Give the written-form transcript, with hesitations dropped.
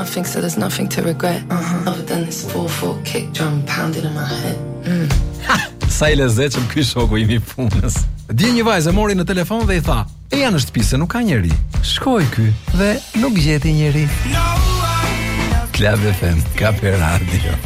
nothing, so there's nothing to regret. Other than this 4/4 kick drum pounding in my head. Sa I lezetshëm ky shoku im I punës. Dje një vajzë mori në telefon dhe I tha: "E janë në shtëpi se nuk ka njeri." Shkoi ky dhe nuk gjeti njeri. Club FM, Kape Radio.